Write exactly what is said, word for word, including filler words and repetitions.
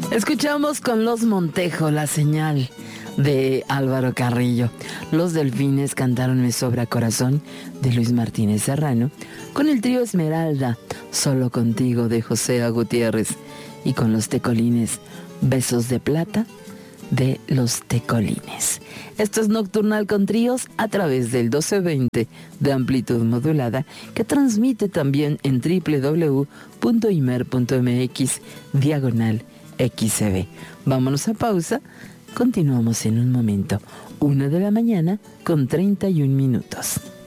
Escuchamos con Los Montejo La Señal de Álvaro Carrillo. Los Delfines cantaron Me Sobra Corazón de Luis Martínez Serrano, con el trío Esmeralda, Solo Contigo de José A. Gutiérrez, y con los Tecolines, Besos de Plata de los Tecolines. Esto es Nocturnal con Tríos a través del doce veinte de amplitud modulada, que transmite también en doble u doble u doble u punto imer punto eme equis diagonal equis ce be. Vámonos a pausa, continuamos en un momento. Una de la mañana con treinta y un minutos.